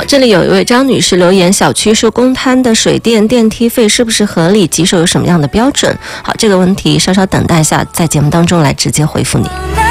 这里有一位张女士留言，小区是公摊的水电电梯费是不是合理？棘手有什么样的标准？好，这个问题稍稍等待一下，在节目当中来直接回复你。